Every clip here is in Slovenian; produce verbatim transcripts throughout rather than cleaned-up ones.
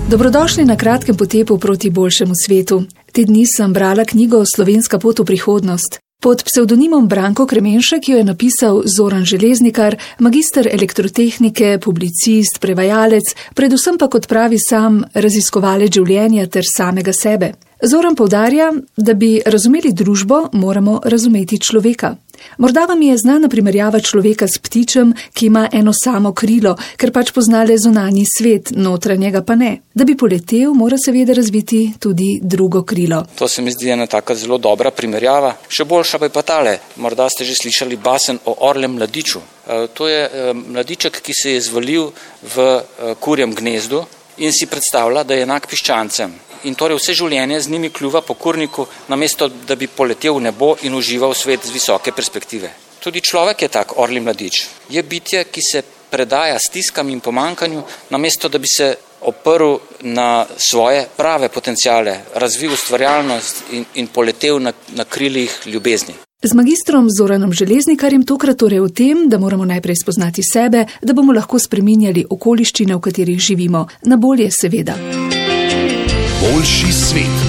Dobrodošli na kratkem potepu proti boljšemu svetu. Te dni sem brala knjigo Slovenska pot v prihodnost. Pod psevdonimom Branko Kremenšek jo je napisal Zoran Železnikar, magister elektrotehnike, publicist, prevajalec, predvsem pa kot pravi sam raziskovalec življenja ter samega sebe. Zoran poudarja, da bi razumeli družbo, moramo razumeti človeka. Morda vam je znana primerjava človeka s ptičem, ki ima eno samo krilo, ker pač pozna le zunanji svet, notranjega pa ne. Da bi poletel, mora seveda razviti tudi drugo krilo. To se mi zdi ena taka zelo dobra primerjava. Še boljša pa je pa tale. Morda ste že slišali basen o orljem mladiču. To je mladiček, ki se je zvalil v kurjem gnezdu in si predstavlja, da je enak piščancem. In torej vse življenje z njimi kljuva po kurniku, namesto da bi poletel v nebo in užival svet z visoke perspektive. Tudi človek je tak orlji mladič. Je bitje, ki se predaja stiskam in pomankanju, namesto da bi se oprl na svoje prave potenciale, razvil ustvarjalnost in, in poletel na, na krilih ljubezni. Z magistrom Zoranom Železnikarjem tokrat torej o tem, da moramo najprej spoznati sebe, da bomo lahko spreminjali okoliščine, v katerih živimo. Na bolje seveda. Boljši svet.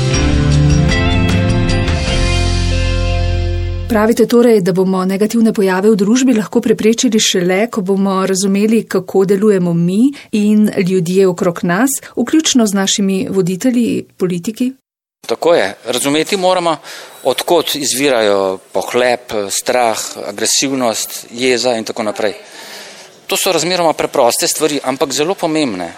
Pravite torej, da bomo negativne pojave v družbi lahko preprečili šele, ko bomo razumeli, kako delujemo mi in ljudje okrog nas, vključno z našimi voditelji, politiki? Tako je. Razumeti moramo, odkot izvirajo pohlep, strah, agresivnost, jeza in tako naprej. To so razmeroma preproste stvari, ampak zelo pomembne.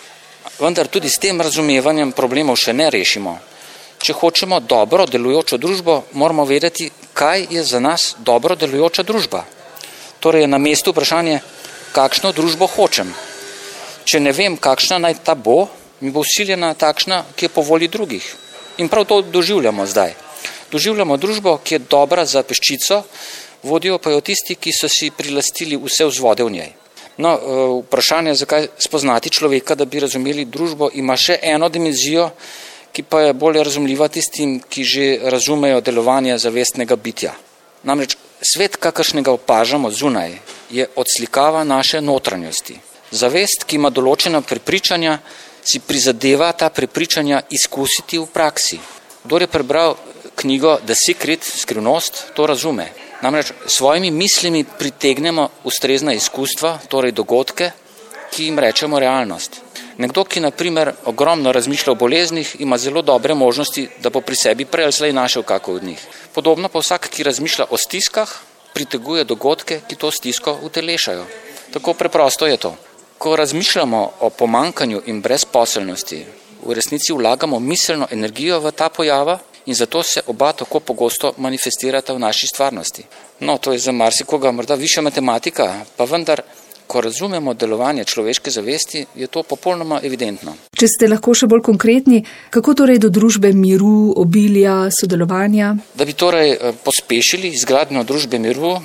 Vendar tudi s tem razumevanjem problemov še ne rešimo. Če hočemo dobro delujočo družbo, moramo vedeti, kaj je za nas dobro delujoča družba. Torej je na mestu vprašanje, kakšno družbo hočem. Če ne vem, kakšna naj ta bo, mi bo vsiljena takšna, ki je po volji drugih. In prav to doživljamo zdaj. Doživljamo družbo, ki je dobra za peščico, vodijo pa jo tisti, ki so si prilastili vse vzvode v njej. No, vprašanje, zakaj spoznati človeka, da bi razumeli družbo, ima še eno dimenzijo, ki pa je bolje razumljiva tistim, ki že razumejo delovanje zavestnega bitja. Namreč svet, kakršnega opažamo zunaj, je odslikava naše notranjosti. Zavest, ki ima določena prepričanja, si prizadeva ta prepričanja izkusiti v praksi. Kdor je prebral knjigo The Secret, Skrivnost, to razume. Namreč svojimi mislimi pritegnemo ustrezna izkustva, torej dogodke, ki jim rečemo realnost. Nekdo, ki na primer ogromno razmišlja o boleznih, ima zelo dobre možnosti, da bo pri sebi prej ali slej našel kako od njih. Podobno pa vsak, ki razmišlja o stiskah, priteguje dogodke, ki to stisko utelešajo. Tako preprosto je to. Ko razmišljamo o pomankanju in brezposelnosti, v resnici vlagamo miselno energijo v ta pojava, in zato se oba tako pogosto manifestirata v naši stvarnosti. No, to je za marsikoga morda višja matematika, pa vendar, ko razumemo delovanje človeške zavesti, je to popolnoma evidentno. Če ste lahko še bolj konkretni, kako torej do družbe miru, obilja, sodelovanja? Da bi torej pospešili izgradnjo družbe miru,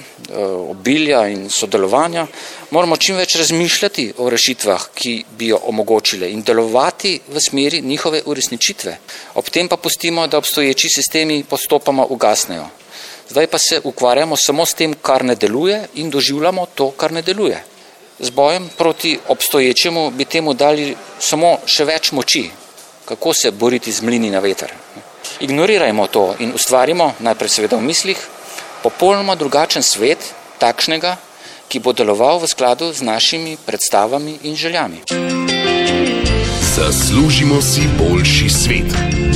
obilja in sodelovanja, moramo čim več razmišljati o rešitvah, ki bi jo omogočile in delovati v smeri njihove uresničitve. Ob tem pa pustimo, da obstoječi sistemi postopoma ugasnejo. Zdaj pa se ukvarjamo samo s tem, kar ne deluje in doživljamo to, kar ne deluje. Z bojem proti obstoječemu bi temu dali samo še več moči, kako se boriti z mlini na veter. Ignorirajmo to in ustvarimo, najprej seveda v mislih, popolnoma drugačen svet, takšnega, ki bo deloval v skladu z našimi predstavami in željami. Zaslužimo si boljši svet.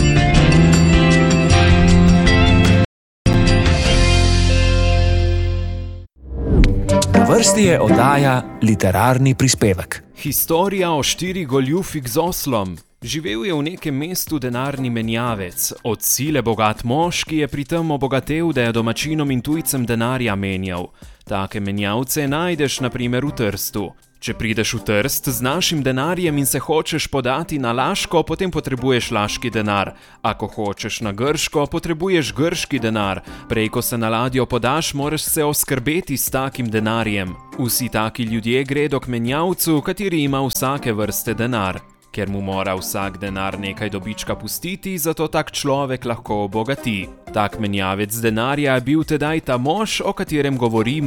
Na vrsti je oddaja Literarni prispevek. Historija o štirih goljufih z oslom. Živel je v nekem mestu denarni menjavec, od sile bogat mož, ki je pri tem obogatel, da je domačinom in tujcem denarja menjal. Take menjavce najdeš na primer v Trstu. Če prideš v Trst z našim denarjem in se hočeš podati na Laško, potem potrebuješ laški denar. Ako hočeš na Grško, potrebuješ grški denar. Prej, ko se na ladjo podaš, moraš se oskrbeti s takim denarjem. Vsi taki ljudje gredo k menjavcu, kateri ima vsake vrste denar. Ker mu mora vsak denar nekaj dobička pustiti, zato tak človek lahko obogati. Tak menjavec denarja je bil tedaj ta mož, o katerem govorimo.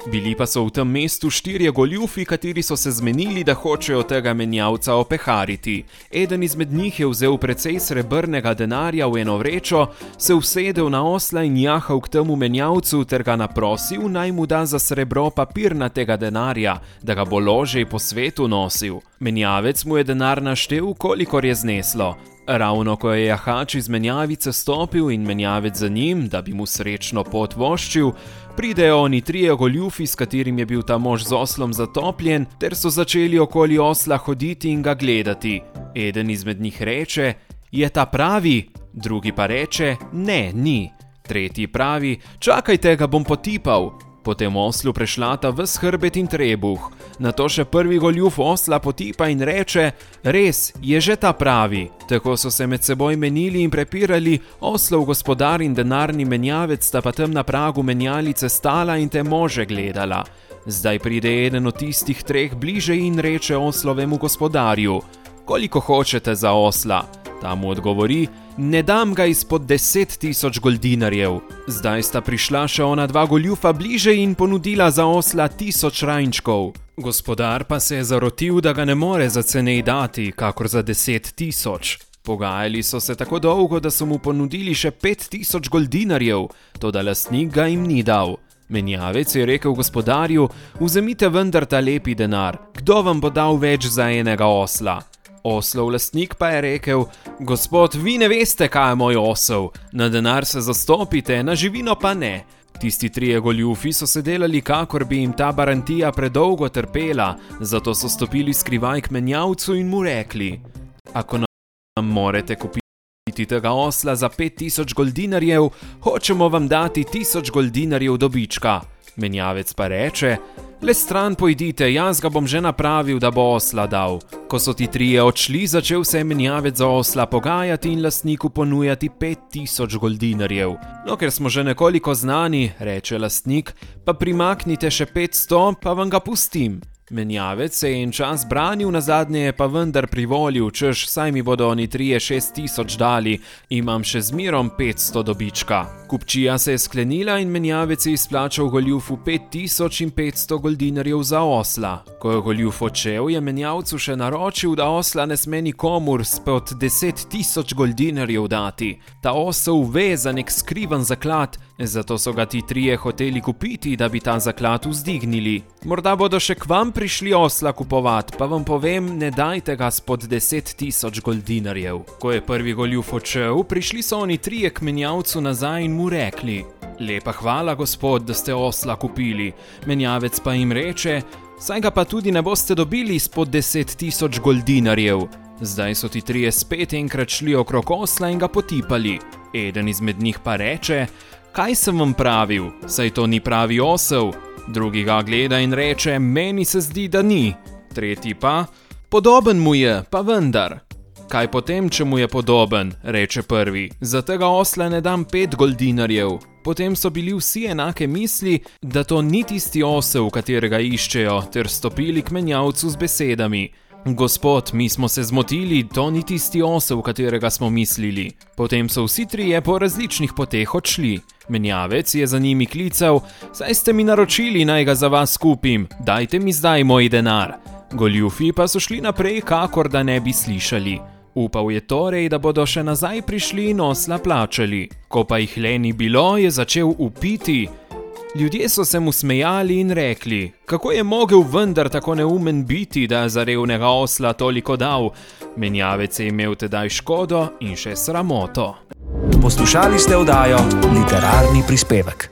Bili pa so v tem mestu štirje goljufi, kateri so se zmenili, da hočejo tega menjavca opehariti. Eden izmed njih je vzel precej srebrnega denarja v eno vrečo, se usedel na osla in jahal k temu menjavcu ter ga naprosil, naj mu da za srebro papirnatega denarja, da ga bo ložej po svetu nosil. Menjavec mu je denar naštel, kolikor je zneslo. Ravno ko je jahač iz menjavice stopil in menjavec za njim, da bi mu srečno pot voščil, pridejo oni trije goljufi, s katerim je bil ta mož z oslom zatopljen, ter so začeli okoli osla hoditi in ga gledati. Eden izmed njih reče: "Je ta pravi?" Drugi pa reče: "Ne, ni." Tretji pravi: "Čakajte, ga bom potipal." Po tem oslu prešlata ves hrbet in trebuh. Nato še prvi goljuf osla potipa in reče: "Res, je že ta pravi." Tako so se med seboj menili in prepirali, oslov gospodar in denarni menjavec sta pa tam na pragu menjalice stala in te može gledala. Zdaj pride eden od tistih treh bliže in reče oslovemu gospodarju: "Koliko hočete za osla?" Ta mu odgovori: "Ne dam ga izpod deset tisoč goldinarjev." Zdaj sta prišla še ona dva goljufa bliže in ponudila za osla tisoč rajnčkov. Gospodar pa se je zarotil, da ga ne more za cenej dati, kakor za deset tisoč. Pogajali so se tako dolgo, da so mu ponudili še pet tisoč goldinarjev, toda lastnik ga jim ni dal. Menjavec je rekel gospodarju: "Vzemite vendar ta lepi denar, kdo vam bo dal več za enega osla?" Oslov lastnik pa je rekel: "Gospod, vi ne veste, kaj je moj osel. Na denar se zastopite, na živino pa ne." Tisti trije goljufi so se delali, kakor bi jim ta barantija predolgo trpela, zato so stopili skrivaj k menjavcu in mu rekli: "Ako nam morete kupiti tega osla za pet tisoč goldinarjev, hočemo vam dati tisoč goldinarjev dobička." Menjavec pa reče: "Le stran pojdite, jaz ga bom že napravil, da bo osla dal." Ko so ti trije odšli, začel se je menjavec za osla pogajati in lastniku ponujati pet tisoč goldinarjev. "No, ker smo že nekoliko znani," reče lastnik, "pa primaknite še petsto, pa vam ga pustim." Menjavec se je en čas branil, nazadnje je pa vendar privolil, češ, saj mi bodo oni trije šest tisoč dali, imam še zmerom petsto dobička. Kupčija se je sklenila in menjavec je izplačal goljufu pet tisoč in petsto goldinarjev za osla. Ko je goljuf odšel, je menjavcu še naročil, da osla ne sme nikomur spod deset tisoč goldinarjev dati. Ta osel ve za nek skriven zaklad, zato so ga ti trije hoteli kupiti, da bi ta zaklad vzdignili. Morda bodo še k vam prišli osla kupovat, pa vam povem, ne dajte ga spod deset tisoč goldinarjev. Ko je prvi goljuf odšel, prišli so oni trije k menjavcu nazaj in mu rekli: "Lepa hvala, gospod, da ste osla kupili." Menjavec pa jim reče: "Saj ga pa tudi ne boste dobili spod deset tisoč goldinarjev." Zdaj so ti trije spet enkrat šli okrog osla in ga potipali. Eden izmed njih pa reče: "Kaj sem vam pravil, saj to ni pravi osel?" Drugi ga gleda in reče: "Meni se zdi, da ni." Tretji pa: "Podoben mu je, pa vendar." "Kaj potem, če mu je podoben?" reče prvi. "Za tega osla ne dam pet goldinarjev." Potem so bili vsi enake misli, da to ni tisti osel, katerega iščejo, ter stopili k menjavcu z besedami: "Gospod, mi smo se zmotili, to ni tisti osel, katerega smo mislili." Potem so vsi trije po različnih poteh odšli. Menjavec je za njimi klical: "Saj ste mi naročili, naj ga za vas kupim, dajte mi zdaj moj denar." Goljufi pa so šli naprej, kakor da ne bi slišali. Upal je torej, da bodo še nazaj prišli in osla plačali. Ko pa jih le ni bilo, je začel vpiti. Ljudje so se mu smejali in rekli: "Kako je mogel vendar tako neumen biti, da je za revnega osla toliko dal?" Menjavec je imel tedaj škodo in še sramoto. Poslušali ste oddajo Literarni prispevek.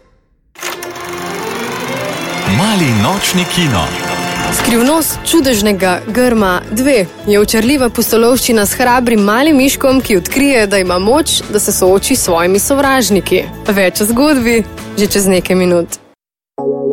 Mali nočni kino. Skrivnost čudežnega grma dve je očarljiva pustolovščina s hrabrim malim miškom, ki odkrije, da ima moč, da se sooči s svojimi sovražniki. Več o zgodbi že čez nekaj minut.